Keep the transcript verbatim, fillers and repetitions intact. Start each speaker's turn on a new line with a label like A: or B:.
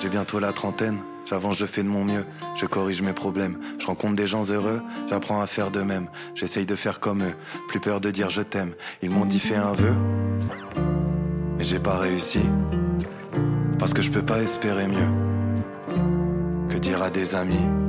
A: J'ai bientôt la trentaine, j'avance, je fais de mon mieux, je corrige mes problèmes. Je rencontre des gens heureux, j'apprends à faire de même. J'essaye de faire comme eux, plus peur de dire je t'aime. Ils m'ont dit fais un vœu, mais j'ai pas réussi. Parce que je peux pas espérer mieux que dire à des amis